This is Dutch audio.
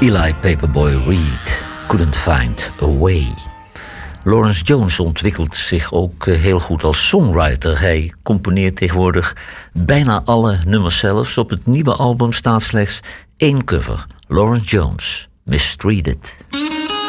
Eli Paperboy Reed, Couldn't Find a Way. Lawrence Jones ontwikkelt zich ook heel goed als songwriter. Hij componeert tegenwoordig bijna alle nummers zelfs. Op het nieuwe album staat slechts 1 cover. Lawrence Jones, Mistreated.